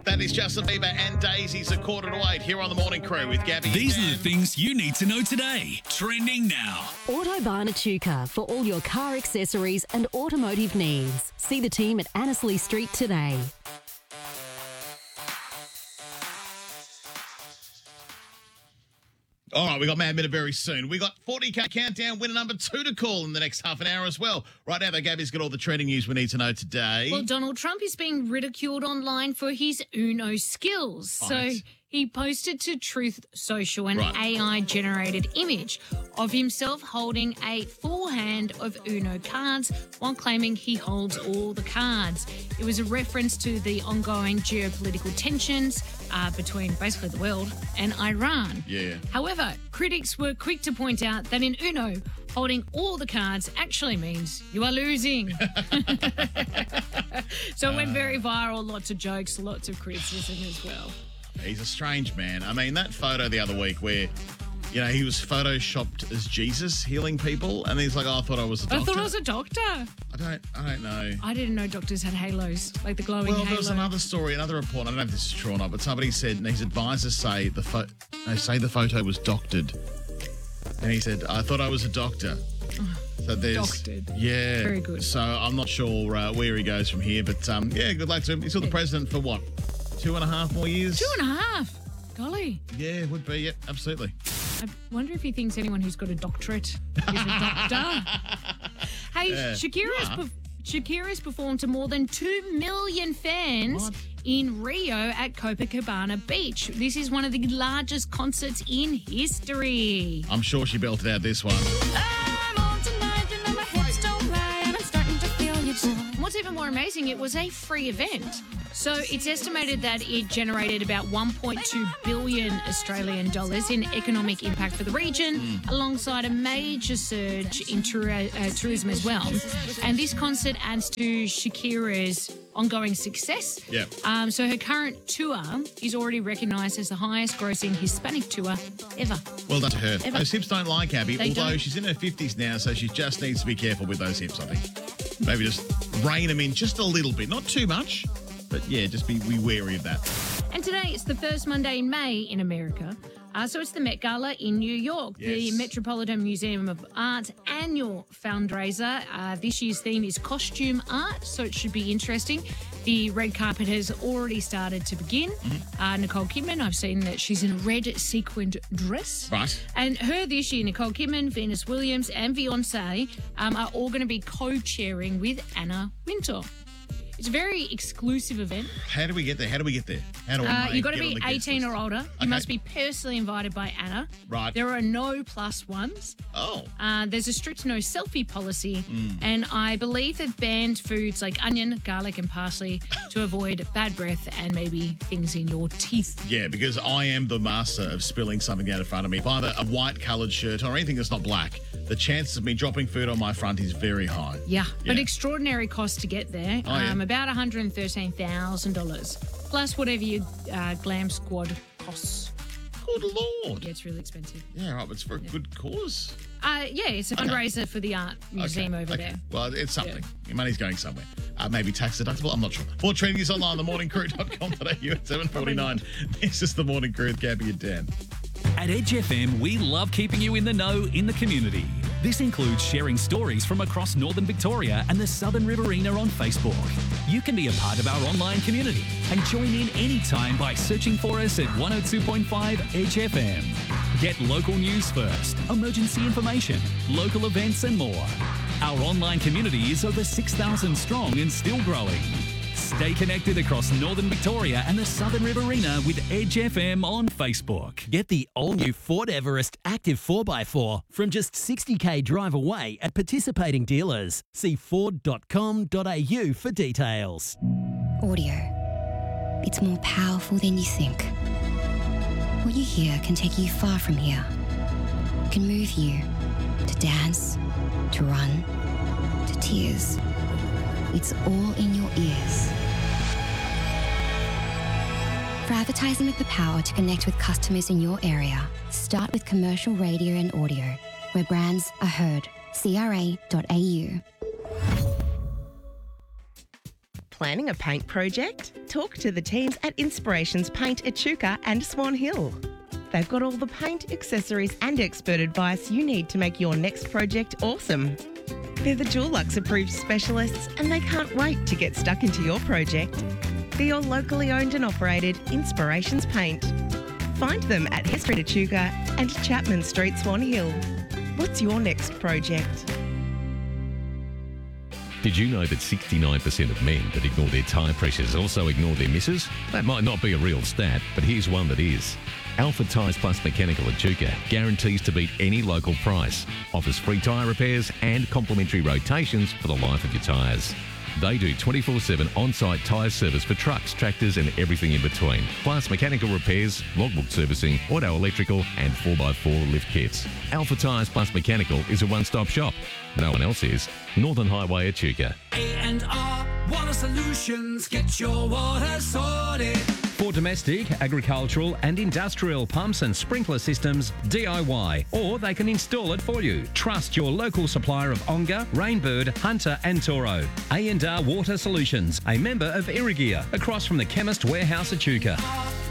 That is Justin Bieber and Daisy's a 7:45 here on the Morning Crew with Gabby. These are the things you need to know today. Trending now. Autobarn Echuca for all your car accessories and automotive needs. See the team at Annesley Street today. All right, we got Mad Minute very soon. We got 40K Countdown winner number 2 to call in the next half an hour as well. Right now, though, Gabby's got all the trending news we need to know today. Well, Donald Trump is being ridiculed online for his Uno skills. Right. So he posted to Truth Social an AI-generated image of himself holding a full hand of Uno cards while claiming he holds all the cards. It was a reference to the ongoing geopolitical tensions between basically the world and Iran. Yeah. However, critics were quick to point out that in Uno, holding all the cards actually means you are losing. So it went very viral, lots of jokes, lots of criticism as well. He's a strange man. I mean, that photo the other week where, you know, he was photoshopped as Jesus healing people, and he's like, oh, I thought I was a doctor. I thought I was a doctor. I don't know. I didn't know doctors had halos, like the glowing halo. There was another story, another report. I don't know if this is true or not, but somebody said his advisors say the photo was doctored, and he said, I thought I was a doctor. So there's Doctored. Yeah, Very good. So I'm not sure where he goes from here, but yeah, good luck to him. He's still the president for what, 2.5 more years? 2.5. Golly. Yeah, would be. Yep, absolutely. I wonder if he thinks anyone who's got a doctorate is a doctor. Hey, Shakira's performed to more than 2 million fans in Rio at Copacabana Beach. This is one of the largest concerts in history. I'm sure she belted out this one. I'm on tonight, you know my hips don't lie, and I'm starting to feel you, boy. What's even more amazing, it was a free event. So it's estimated that it generated about 1.2 billion Australian dollars in economic impact for the region, alongside a major surge in tourism as well. And this concert adds to Shakira's ongoing success. Yeah. So her current tour is already recognised as the highest grossing Hispanic tour ever. Well done to her. Ever. Those hips don't lie, Gabby, They although don't. she's in her 50s now, so she just needs to be careful with those hips, I think. Maybe just rein them in just a little bit, not too much. But yeah, just be wary of that. And today it's the first Monday in May in America. So it's the Met Gala in New York, the Yes. Metropolitan Museum of Art's annual fundraiser. This year's theme is costume art, so it should be interesting. The red carpet has already started to begin. Nicole Kidman, I've seen that she's in a red sequined dress. Right. And her this year, Nicole Kidman, Venus Williams and Beyonce are all going to be co-chairing with Anna Wintour. It's a very exclusive event. How do we get there? How do I You've got to get on be the guest 18 or list? older. Okay. You must be personally invited by Anna. Right. There are no plus ones. Oh. There's a strict no selfie policy. And I believe they've banned foods like onion, garlic and parsley to avoid bad breath and maybe things in your teeth. Yeah, because I am the master of spilling something out in front of me. If I have a white-coloured shirt or anything that's not black, the chances of me dropping food on my front is very high. Yeah, but extraordinary cost to get there. Oh, yeah. About $113,000. Plus whatever your glam squad costs. Good Lord. Yeah, it's really expensive. Yeah, right, but it's for a good cause. Yeah, it's a fundraiser for the art museum over there. Well, it's something. Your money's going somewhere. Maybe tax deductible. I'm not sure. More trending is online, themorningcrew.com.au at 7:49. This is The Morning Crew with Gabby and Dan. At Edge FM, we love keeping you in the know in the community. This includes sharing stories from across Northern Victoria and the Southern Riverina on Facebook. You can be a part of our online community and join in anytime by searching for us at 102.5 Edge FM. Get local news first, emergency information, local events and more. Our online community is over 6,000 strong and still growing. Stay connected across Northern Victoria and the Southern Riverina with Edge FM on Facebook. Get the all-new Ford Everest Active 4x4 from just 60k drive away at participating dealers. See ford.com.au for details. Audio. It's more powerful than you think. What you hear can take you far from here. It can move you to dance, to run, to tears. It's all in your ears. For advertising with the power to connect with customers in your area, start with commercial radio and audio, where brands are heard. CRA.au. Planning a paint project? talk to the teams at Inspirations Paint Echuca and Swan Hill. They've got all the paint, accessories and expert advice you need to make your next project awesome. They're the Dulux approved specialists and they can't wait to get stuck into your project. They're your locally owned and operated Inspirations Paint. Find them at Hess Street Echuca and Chapman Street Swan Hill. What's your next project? Did you know that 69% of men that ignore their tyre pressures also ignore their misses? That might not be a real stat, but here's one that is. Alpha Tyres Plus Mechanical Echuca guarantees to beat any local price, offers free tyre repairs and complimentary rotations for the life of your tyres. They do 24/7 on-site tyre service for trucks, tractors and everything in between, plus mechanical repairs, logbook servicing, auto electrical and 4x4 lift kits. Alpha Tyres Plus Mechanical is a one-stop shop. No one else is. Northern Highway Echuca. A&R Water Solutions, get your water sorted. For domestic, agricultural and industrial pumps and sprinkler systems, DIY, or they can install it for you. Trust your local supplier of Onga, Rainbird, Hunter and Toro. A&R Water Solutions, a member of Irrigear, across from the Chemist Warehouse Echuca.